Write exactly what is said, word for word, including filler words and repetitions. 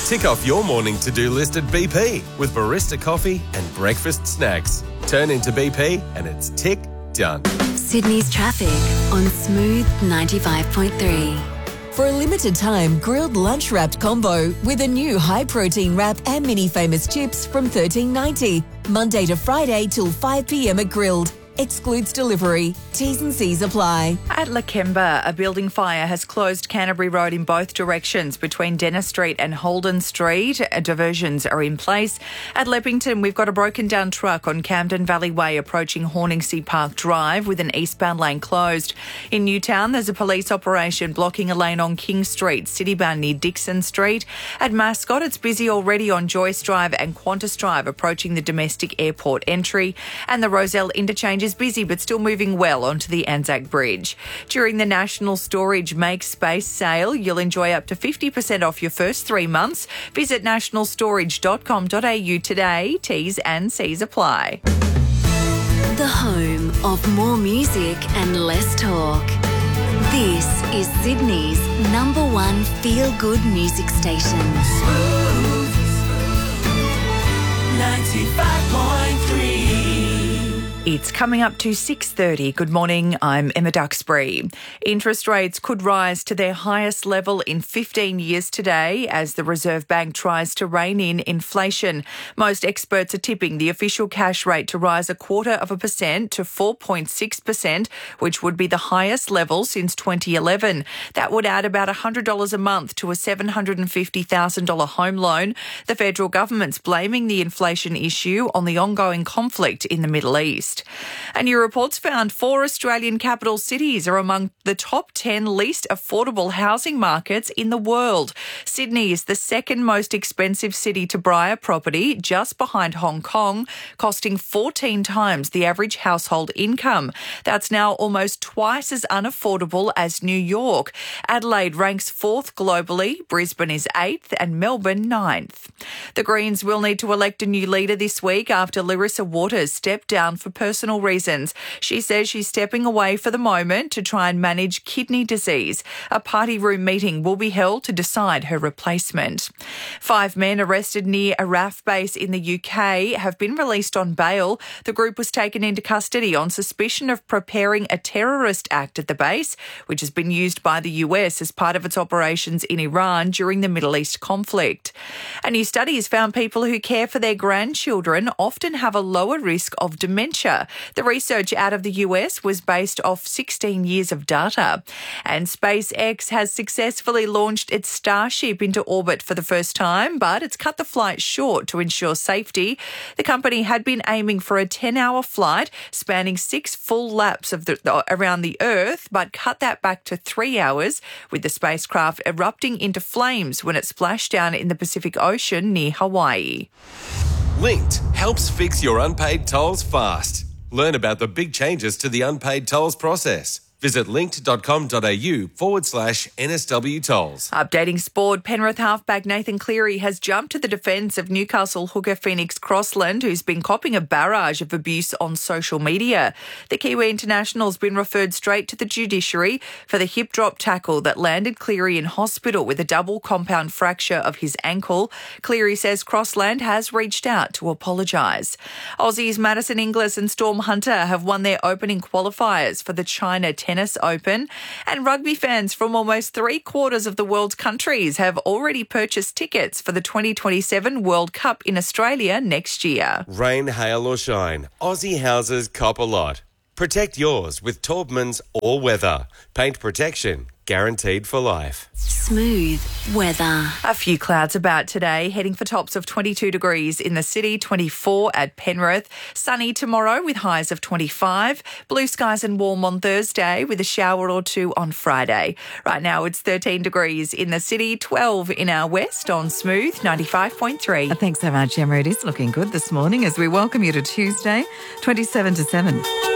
Tick off your morning to-do list at B P with barista coffee and breakfast snacks. Turn into B P and it's tick done. Sydney's traffic on Smooth ninety-five point three. For a limited time, grilled lunch wrapped combo with a new high protein wrap and mini famous chips from thirteen ninety. Monday to Friday till five p.m. at Grilled. Excludes delivery. T's and C's apply. At Lakemba, a building fire has closed Canterbury Road in both directions between Dennis Street and Holden Street. Diversions are in place. At Leppington, we've got a broken down truck on Camden Valley Way approaching Horningsea Park Drive with an eastbound lane closed. In Newtown, there's a police operation blocking a lane on King Street, citybound near Dixon Street. At Mascot, it's busy already on Joyce Drive and Qantas Drive approaching the domestic airport entry. And the Rozelle interchange is busy but still moving well onto the Anzac Bridge. During the National Storage Make Space sale, you'll enjoy up to fifty percent off your first three months. Visit national storage dot com dot a u today. T's and C's apply. The home of more music and less talk. This is Sydney's number one feel-good music station. Smooth ninety-five point three. It's coming up to six thirty. Good morning, I'm Emma Duxbury. Interest rates could rise to their highest level in fifteen years today as the Reserve Bank tries to rein in inflation. Most experts are tipping the official cash rate to rise a quarter of a percent to four point six percent, which would be the highest level since twenty eleven. That would add about one hundred dollars a month to a seven hundred fifty thousand dollars home loan. The federal government's blaming the inflation issue on the ongoing conflict in the Middle East. A new report's found four Australian capital cities are among the top ten least affordable housing markets in the world. Sydney is the second most expensive city to buy a property, just behind Hong Kong, costing fourteen times the average household income. That's now almost twice as unaffordable as New York. Adelaide ranks fourth globally, Brisbane is eighth and Melbourne ninth. The Greens will need to elect a new leader this week after Larissa Waters stepped down for personal reasons. She says she's stepping away for the moment to try and manage kidney disease. A party room meeting will be held to decide her replacement. Five men arrested near a R A F base in the U K have been released on bail. The group was taken into custody on suspicion of preparing a terrorist act at the base, which has been used by the U S as part of its operations in Iran during the Middle East conflict. A new study has found people who care for their grandchildren often have a lower risk of dementia. The research out of the U S was based off sixteen years of data. And SpaceX has successfully launched its Starship into orbit for the first time, but it's cut the flight short to ensure safety. The company had been aiming for a ten-hour flight spanning six full laps of the, around the Earth, but cut that back to three hours, with the spacecraft erupting into flames when it splashed down in the Pacific Ocean near Hawaii. Linked helps fix your unpaid tolls fast. Learn about the big changes to the unpaid tolls process. Visit linked.com.au forward slash NSW tolls. Updating sport, Penrith halfback Nathan Cleary has jumped to the defence of Newcastle hooker Phoenix Crossland, who's been copping a barrage of abuse on social media. The Kiwi international's been referred straight to the judiciary for the hip drop tackle that landed Cleary in hospital with a double compound fracture of his ankle. Cleary says Crossland has reached out to apologise. Aussies Madison Inglis and Storm Hunter have won their opening qualifiers for the China Tennis Open, and rugby fans from almost three quarters of the world's countries have already purchased tickets for the twenty twenty-seven World Cup in Australia next year. Rain, hail or shine, Aussie houses cop a lot. Protect yours with Taubman's All Weather. Paint protection guaranteed for life. Smooth weather. A few clouds about today, heading for tops of twenty-two degrees in the city, twenty-four at Penrith. Sunny tomorrow with highs of twenty-five. Blue skies and warm on Thursday with a shower or two on Friday. Right now it's thirteen degrees in the city, twelve in our west on Smooth ninety-five point three. Thanks so much, Emma. It is looking good this morning as we welcome you to Tuesday, twenty-seven to seven.